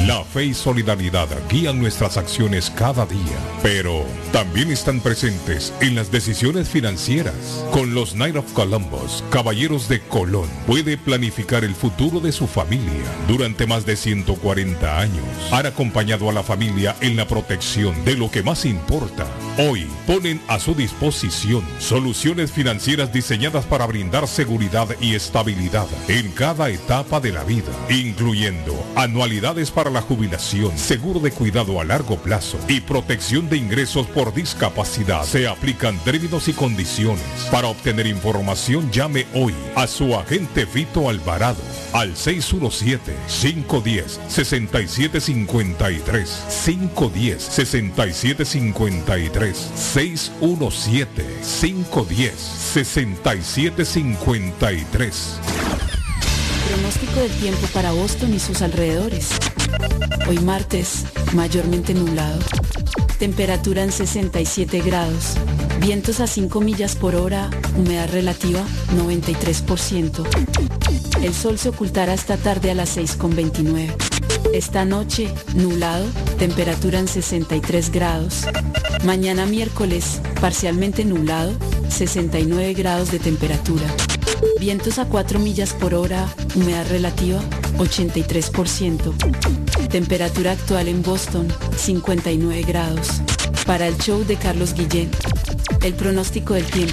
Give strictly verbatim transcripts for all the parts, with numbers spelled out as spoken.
La fe y solidaridad guían nuestras acciones cada día, pero también están presentes en las decisiones financieras. Con los Knights of Columbus, Caballeros de Colón, puede planificar el futuro de su familia. Durante más de ciento cuarenta años, han acompañado a la familia en la protección de lo que más importa. Hoy, ponen a su disposición soluciones financieras diseñadas para brindar seguridad y estabilidad en cada etapa de la vida, incluyendo anualidades para la jubilación, seguro de cuidado a largo plazo y protección de ingresos por discapacidad. Se aplican términos y condiciones. Para obtener información, llame hoy a su agente Vito Alvarado al seis uno siete, cinco uno cero, seis siete cinco tres, cinco uno cero, seis siete cinco tres, seis uno siete, cinco uno cero, seis siete cinco tres. Pronóstico del tiempo para Boston y sus alrededores. Hoy martes, mayormente nublado. Temperatura en sesenta y siete grados. Vientos a cinco millas por hora. Humedad relativa noventa y tres por ciento. El sol se ocultará esta tarde a las seis con veintinueve. Esta noche, nublado. Temperatura en sesenta y tres grados. Mañana miércoles, parcialmente nublado. sesenta y nueve grados de temperatura. Vientos a cuatro millas por hora, humedad relativa ochenta y tres por ciento. Temperatura actual en Boston, cincuenta y nueve grados. Para el show de Carlos Guillén, el pronóstico del tiempo.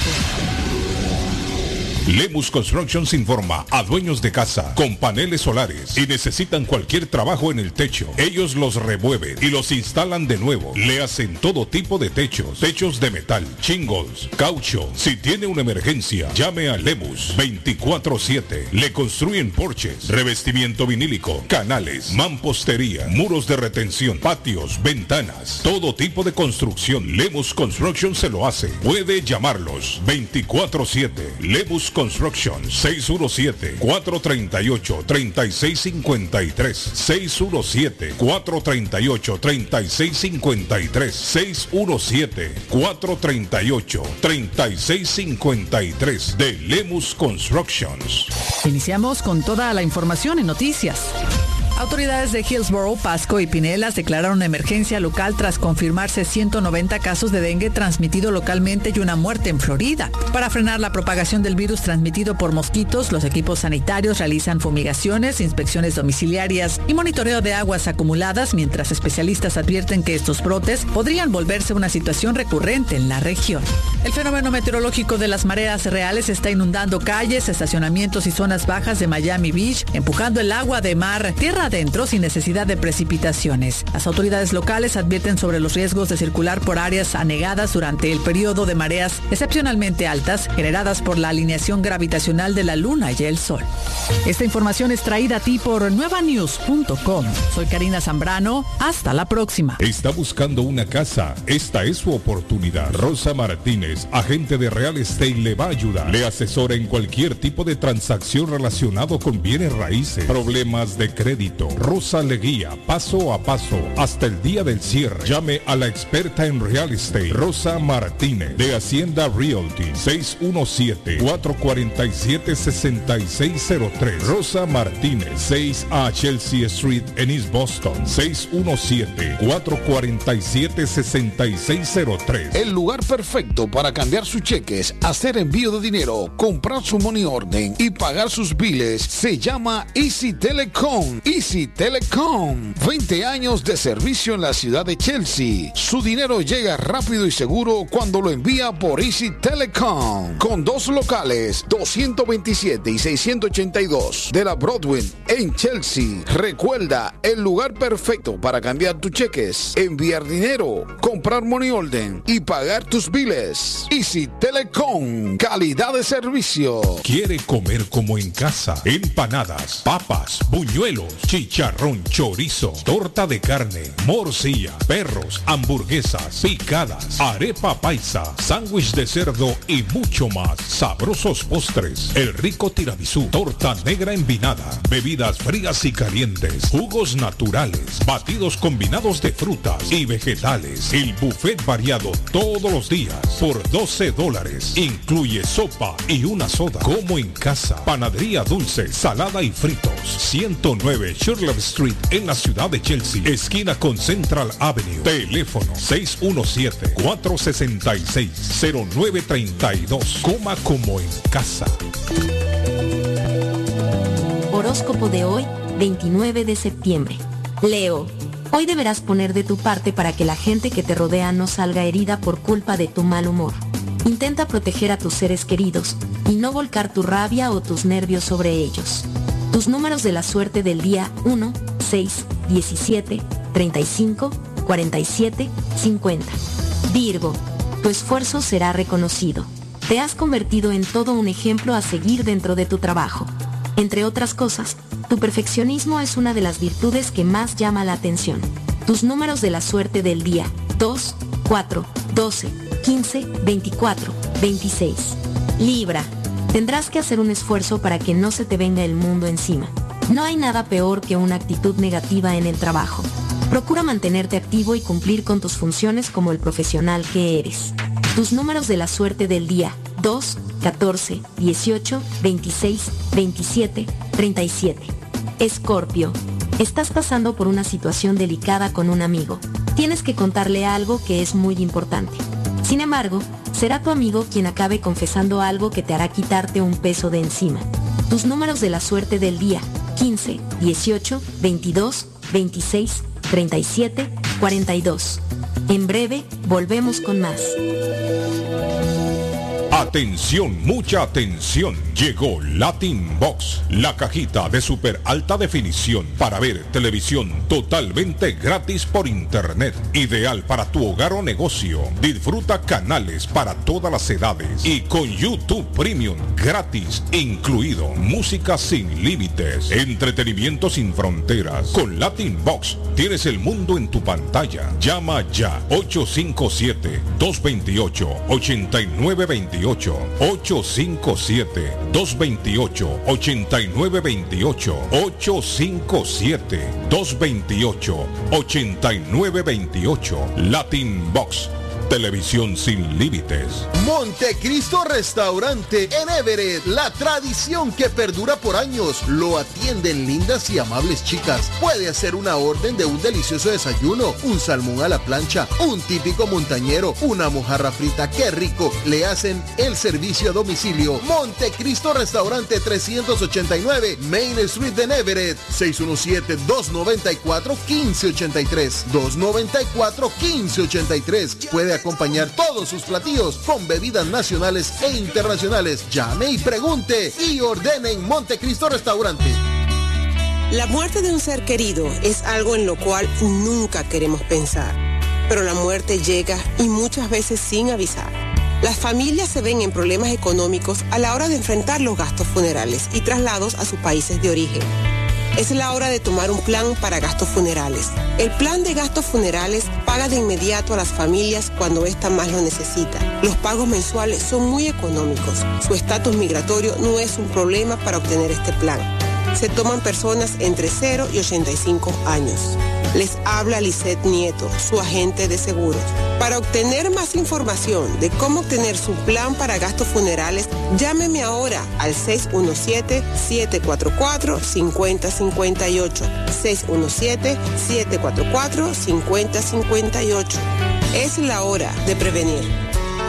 Lemus Constructions informa a dueños de casa con paneles solares y necesitan cualquier trabajo en el techo. Ellos los remueven y los instalan de nuevo. Le hacen todo tipo de techos, techos de metal, shingles, caucho. Si tiene una emergencia, llame a Lemus veinticuatro siete. Le construyen porches, revestimiento vinílico, canales, mampostería, muros de retención, patios, ventanas, todo tipo de construcción. Lemus Construction se lo hace. Puede llamarlos veinticuatro siete. Lemus Construction seis uno siete, cuatro tres ocho, tres seis cinco tres, seis uno siete, cuatro tres ocho, tres seis cinco tres, seis uno siete, cuatro tres ocho, tres seis cinco tres de Lemus Constructions. Iniciamos con toda la información en noticias. Autoridades de Hillsborough, Pasco y Pinellas declararon emergencia local tras confirmarse ciento noventa casos de dengue transmitido localmente y una muerte en Florida. Para frenar la propagación del virus transmitido por mosquitos, los equipos sanitarios realizan fumigaciones, inspecciones domiciliarias y monitoreo de aguas acumuladas, mientras especialistas advierten que estos brotes podrían volverse una situación recurrente en la región. El fenómeno meteorológico de las mareas reales está inundando calles, estacionamientos y zonas bajas de Miami Beach, empujando el agua de mar tierra adentro sin necesidad de precipitaciones. Las autoridades locales advierten sobre los riesgos de circular por áreas anegadas durante el periodo de mareas excepcionalmente altas generadas por la alineación gravitacional de la Luna y el Sol. Esta información es traída a ti por nueva news punto com. Soy Karina Zambrano. Hasta la próxima. ¿Está buscando una casa? Esta es su oportunidad. Rosa Martínez, agente de Real Estate, le va a ayudar. Le asesora en cualquier tipo de transacción relacionado con bienes raíces, problemas de crédito. Rosa le guía paso a paso hasta el día del cierre. Llame a la experta en Real Estate, Rosa Martínez, de Hacienda Realty, seis uno siete, cuatro cuatro siete, seis seis cero tres. Rosa Martínez, seis a Chelsea Street en East Boston, seis uno siete, cuatro cuatro siete, seis seis cero tres. El lugar perfecto para cambiar sus cheques, hacer envío de dinero, comprar su money order y pagar sus biles se llama Easy Telecom. Easy Telecom, veinte años de servicio en la ciudad de Chelsea. Su dinero llega rápido y seguro cuando lo envía por Easy Telecom. Con dos locales, doscientos veintisiete y seiscientos ochenta y dos de la Broadway en Chelsea. Recuerda, el lugar perfecto para cambiar tus cheques, enviar dinero, comprar money order y pagar tus biles. Easy Telecom, calidad de servicio. ¿Quiere comer como en casa? Empanadas, papas, buñuelos, chicharrón, chorizo, torta de carne, morcilla, perros, hamburguesas, picadas, arepa paisa, sándwich de cerdo y mucho más. Sabrosos postres, el rico tiramisú, torta negra envinada, bebidas frías y calientes, jugos naturales, batidos combinados de frutas y vegetales. El buffet variado todos los días por doce dólares. Incluye sopa y una soda. Como en casa, panadería dulce, salada y fritos. ciento nueve Churlove Street en la ciudad de Chelsea, esquina con Central Avenue. Teléfono seis uno siete, cuatro seis seis, cero nueve tres dos. Coma como en casa. Horóscopo de hoy, veintinueve de septiembre. Leo, hoy deberás poner de tu parte para que la gente que te rodea no salga herida por culpa de tu mal humor. Intenta proteger a tus seres queridos y no volcar tu rabia o tus nervios sobre ellos. Tus números de la suerte del día: uno, seis, diecisiete, treinta y cinco, cuarenta y siete, cincuenta. Virgo, tu esfuerzo será reconocido. Te has convertido en todo un ejemplo a seguir dentro de tu trabajo. Entre otras cosas, tu perfeccionismo es una de las virtudes que más llama la atención. Tus números de la suerte del día: dos, cuatro, doce, quince, veinticuatro, veintiséis. Libra, tendrás que hacer un esfuerzo para que no se te venga el mundo encima. No hay nada peor que una actitud negativa en el trabajo. Procura mantenerte activo y cumplir con tus funciones como el profesional que eres. Tus números de la suerte del día: dos, catorce, dieciocho, veintiséis, veintisiete, treinta y siete. Escorpio, estás pasando por una situación delicada con un amigo. Tienes que contarle algo que es muy importante. Sin embargo, será tu amigo quien acabe confesando algo que te hará quitarte un peso de encima. Tus números de la suerte del día: quince, dieciocho, veintidós, veintiséis, treinta y siete, cuarenta y dos. En breve, volvemos con más. Atención, mucha atención. Llegó Latin Box, la cajita de super alta definición para ver televisión totalmente gratis por internet. Ideal para tu hogar o negocio. Disfruta canales para todas las edades y con YouTube Premium gratis incluido. Música sin límites, entretenimiento sin fronteras. Con Latin Box tienes el mundo en tu pantalla. Llama ya ocho cinco siete, dos dos ocho, ocho nueve dos ocho, ocho cinco siete, dos dos ocho, ocho nueve dos ocho, ocho cinco siete, dos dos ocho, ocho nueve dos ocho. Latin Box, televisión sin límites. Montecristo Restaurante en Everett, la tradición que perdura por años. Lo atienden lindas y amables chicas. Puede hacer una orden de un delicioso desayuno, un salmón a la plancha, un típico montañero, una mojarra frita. ¡Qué rico! Le hacen el servicio a domicilio. Montecristo Restaurante, trescientos ochenta y nueve Main Street en Everett. seis uno siete, dos nueve cuatro, uno cinco ocho tres, dos nueve cuatro, uno cinco ocho tres. Puede acompañar todos sus platillos con bebidas nacionales e internacionales. Llame y pregunte y ordene en Montecristo Restaurante. La muerte de un ser querido es algo en lo cual nunca queremos pensar, pero la muerte llega y muchas veces sin avisar. Las familias se ven en problemas económicos a la hora de enfrentar los gastos funerales y traslados a sus países de origen. Es la hora de tomar un plan para gastos funerales. El plan de gastos funerales paga de inmediato a las familias cuando ésta más lo necesita. Los pagos mensuales son muy económicos. Su estatus migratorio no es un problema para obtener este plan. Se toman personas entre cero y ochenta y cinco años. Les habla Lisette Nieto, su agente de seguros. Para obtener más información de cómo obtener su plan para gastos funerales, llámeme ahora al seis uno siete, siete cuatro cuatro, cinco cero cinco ocho. seis uno siete, siete cuatro cuatro, cinco cero cinco ocho. Es la hora de prevenir.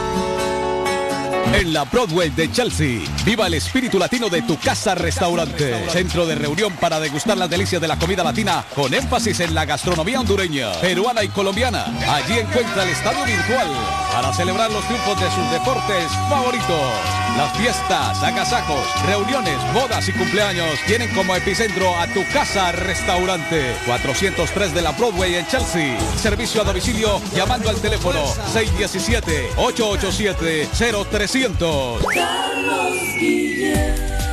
En la Broadway de Chelsea, viva el espíritu latino de Tu Casa Restaurante. Centro de reunión para degustar las delicias de la comida latina con énfasis en la gastronomía hondureña, peruana y colombiana. Allí encuentra el estadio virtual para celebrar los triunfos de sus deportes favoritos. Las fiestas, agasajos, reuniones, bodas y cumpleaños tienen como epicentro a Tu Casa Restaurante. cuatrocientos tres de la Broadway en Chelsea. Servicio a domicilio llamando al teléfono seis uno siete, ocho ocho siete, cero trescientos. Carlos Guillén.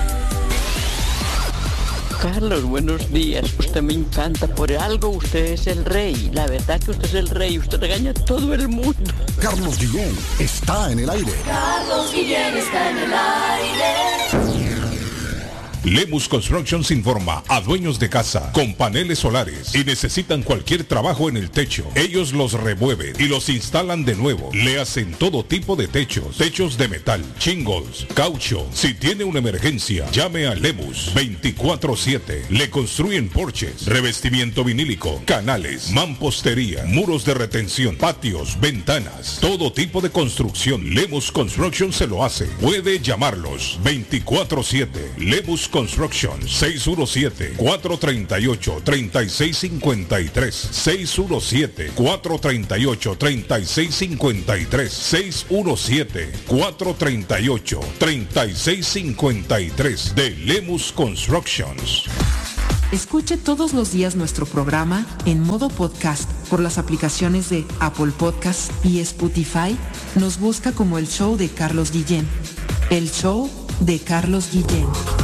Carlos, buenos días. Usted me encanta. Por algo usted es el rey. La verdad que usted es el rey. Usted regaña a todo el mundo. Carlos Guillén está en el aire. Carlos Guillén está en el aire. Lemus Constructions informa a dueños de casa con paneles solares y necesitan cualquier trabajo en el techo. Ellos los remueven y los instalan de nuevo. Le hacen todo tipo de techos, techos de metal, shingles, caucho. Si tiene una emergencia, llame a Lemus veinticuatro siete. Le construyen porches, revestimiento vinílico, canales, mampostería, muros de retención, patios, ventanas, todo tipo de construcción. Lemus Construction se lo hace. Puede llamarlos veinticuatro siete. Lemus Construction seis uno siete, cuatro tres ocho, tres seis cinco tres, seis uno siete, cuatro tres ocho, tres seis cinco tres, seis uno siete, cuatro tres ocho, tres seis cinco tres de Lemus Constructions. Escuche todos los días nuestro programa en modo podcast por las aplicaciones de Apple Podcast y Spotify. Nos busca como El Show de Carlos Guillén. El Show de Carlos Guillén.